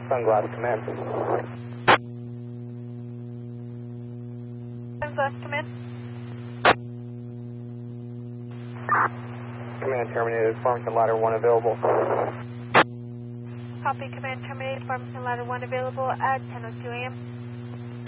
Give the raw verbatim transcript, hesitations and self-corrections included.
Sunglass, command. Sunglass, command. Command terminated, Farmington Ladder one available. Copy, command terminated, Farmington Ladder one available at ten oh two a m